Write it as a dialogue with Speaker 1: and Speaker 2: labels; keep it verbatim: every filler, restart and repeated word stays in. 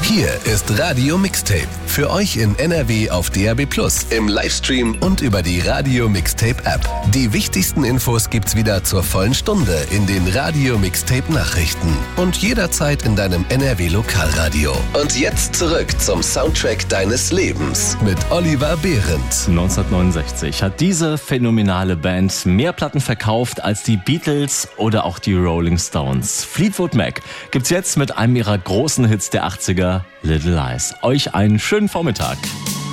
Speaker 1: Hier ist Radio Mixtape. Für euch in N R W auf D A B plus, im Livestream und über die Radio Mixtape App. Die wichtigsten Infos gibt's wieder zur vollen Stunde in den Radio Mixtape Nachrichten und jederzeit in deinem N R W Lokalradio. Und jetzt zurück zum Soundtrack deines Lebens mit Oliver Behrendt.
Speaker 2: neunzehnhundertneunundsechzig hat diese phänomenale Band mehr Platten verkauft als die Beatles oder auch die Rolling Stones. Fleetwood Mac gibt's jetzt mit einem ihrer großen Hits der achtziger, Little Lies. Euch einen schönen Vormittag.